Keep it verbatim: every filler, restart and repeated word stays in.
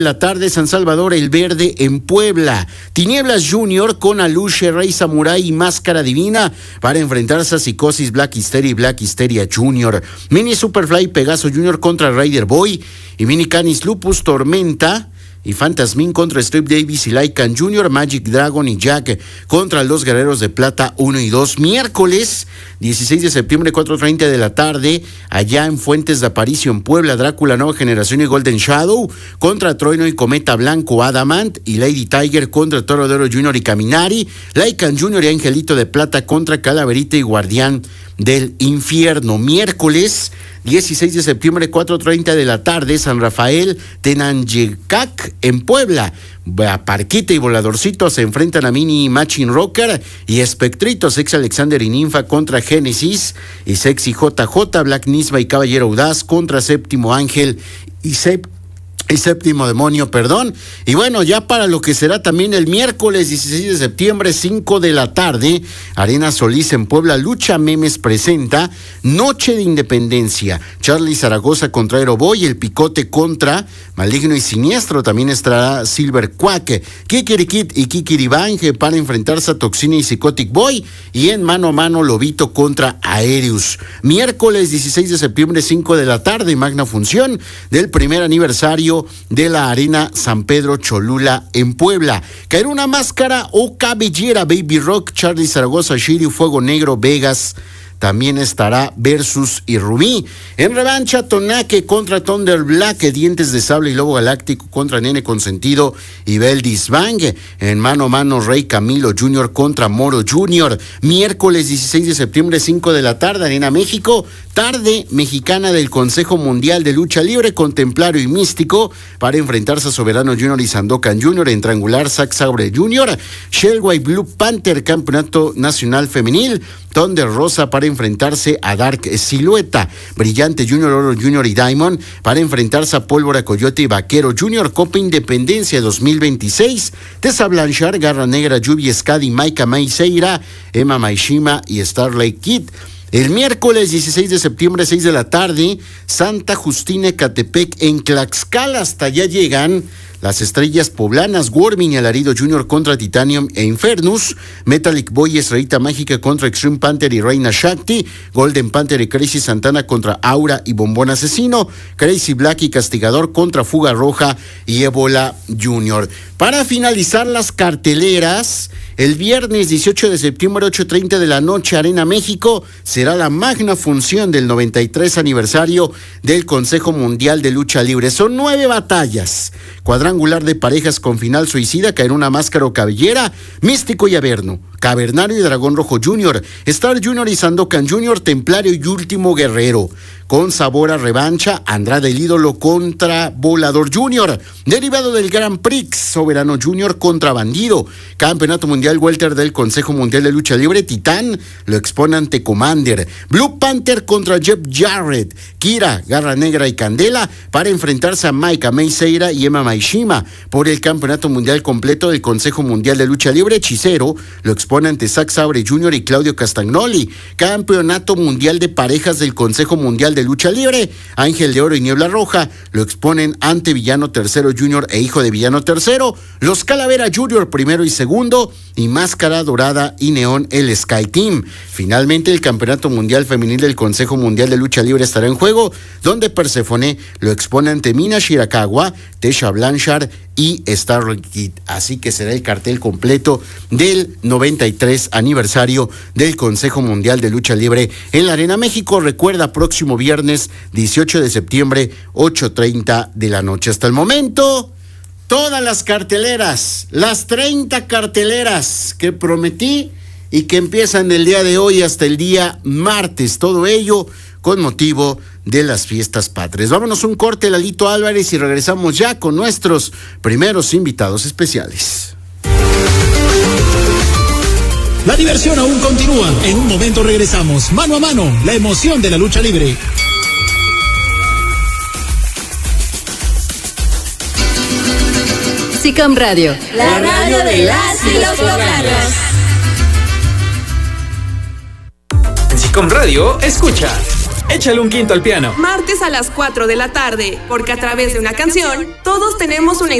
La tarde, San Salvador El Verde en Puebla. Tinieblas Junior con Aluche, Rey Samurai y Máscara Divina para enfrentarse a Psicosis, Black Hysteria y Black Hysteria Junior. Mini Superfly Pegaso Junior contra Rider Boy y Mini Canis Lupus Tormenta y Fantasmin contra Strip Davis y Lycan Junior, Magic Dragon y Jack contra los Guerreros de Plata uno y dos. Miércoles dieciséis de septiembre, cuatro treinta de la tarde, allá en Fuentes de Aparicio, en Puebla, Drácula Nueva Generación y Golden Shadow contra Trueno y Cometa Blanco Adamant y Lady Tiger contra Toro de Oro Junior y Caminari, Lycan Junior y Angelito de Plata contra Calaverita y Guardián del Infierno. Miércoles dieciséis de septiembre, cuatro treinta de la tarde, San Rafael Tenanyecac en Puebla. Parquita y Voladorcito se enfrentan a Mini Machine Rocker y Espectrito, Sex Alexander y Ninfa contra Génesis y Sexy J J, Black Nisba y Caballero Audaz contra Séptimo Ángel y Sep y Séptimo Demonio, perdón. Y bueno, ya para lo que será también el miércoles dieciséis de septiembre, cinco de la tarde, Arena Solís en Puebla, Lucha Memes presenta Noche de Independencia. Charlie Zaragoza contra Aeroboy, El Picote contra Maligno y Siniestro. También estará Silver Quack, Kikirikit y Kikiribang para enfrentarse a Toxina y Psychotic Boy. Y en mano a mano, Lobito contra Aereus. Miércoles dieciséis de septiembre, cinco de la tarde, magna función del primer aniversario de la Arena San Pedro Cholula en Puebla. Caer una máscara o cabellera, Baby Rock, Charlie Zaragoza, Shiri, Fuego Negro, Vegas. También estará Versus y Rubí. En revancha, Tonaque contra Thunder Black, Dientes de Sable y Lobo Galáctico contra Nene Consentido y Beldis Bang. En mano a mano, Rey Camilo Junior contra Moro Junior. Miércoles dieciséis de septiembre, cinco de la tarde, Arena México. Tarde mexicana del Consejo Mundial de Lucha Libre, Contemplario y Místico para enfrentarse a Soberano Junior y Sandokan Junior. En triangular, Zack Sabre Junior. Shellway Blue Panther, Campeonato Nacional Femenil. Thunder Rosa para enfrentarse a Dark Silueta. Brillante Junior, Oro Junior y Diamond para enfrentarse a Pólvora Coyote y Vaquero Junior. Copa Independencia dos mil veintiséis. Tessa Blanchard, Garra Negra, Yubi Scadi, Maika Maiseira, Emma Maishima y Starlight Kid. El miércoles dieciséis de septiembre, seis de la tarde, Santa Justina Ecatepec en Tlaxcala. Hasta allá llegan las estrellas poblanas, Warming y Alarido Junior contra Titanium e Infernus, Metallic Boy, Estrellita Mágica contra Extreme Panther y Reina Shakti, Golden Panther y Crazy Santana contra Aura y Bombón Asesino, Crazy Black y Castigador contra Fuga Roja y Ébola Junior. Para finalizar las carteleras, el viernes dieciocho de septiembre, ocho treinta de la noche, Arena México, será la magna función del noventa y tres aniversario del Consejo Mundial de Lucha Libre. Son nueve batallas. Cuadrangular de parejas con final suicida, caer una máscara o cabellera, Místico y Averno, Cavernario y Dragón Rojo Junior, Star Junior y Sandokan Junior, Templario y Último Guerrero. Con sabor a revancha, Andrade el Ídolo contra Volador Junior. Derivado del Grand Prix, Soberano Junior contra Bandido. Campeonato Mundial Welter del Consejo Mundial de Lucha Libre, Titán lo expone ante Commander. Blue Panther contra Jeff Jarrett. Kira, Garra Negra y Candela para enfrentarse a Maika Meiseira y Emma Maishima. Por el Campeonato Mundial completo del Consejo Mundial de Lucha Libre, Hechicero lo expone ante Zack Sabre Junior y Claudio Castagnoli. Campeonato Mundial de Parejas del Consejo Mundial de Lucha Libre, Ángel de Oro y Niebla Roja lo exponen ante Villano Tercero Junior e Hijo de Villano Tercero, los Calavera Junior primero y segundo y Máscara Dorada y Neón el Sky Team. Finalmente, el Campeonato Mundial Femenil del Consejo Mundial de Lucha Libre estará en juego, donde Perséfone lo expone ante Mina Shirakawa, Tessa Blanchard y Starlight Kid. Así que será el cartel completo del noventa y tres aniversario del Consejo Mundial de Lucha Libre en la Arena México. Recuerda, próximo viernes dieciocho de septiembre, ocho treinta de la noche. Hasta el momento, todas las carteleras, las treinta carteleras que prometí y que empiezan el día de hoy hasta el día martes. Todo ello con motivo de las fiestas patrias. Vámonos un corte, Lalito Álvarez, y regresamos ya con nuestros primeros invitados especiales. La diversión aún continúa. En un momento regresamos. Mano a mano, la emoción de la lucha libre. SICOM Radio, la radio de las y los poblanos. En SICOM Radio, escucha Échale un quinto al piano. Martes a las cuatro de la tarde, porque a través de una canción, todos tenemos una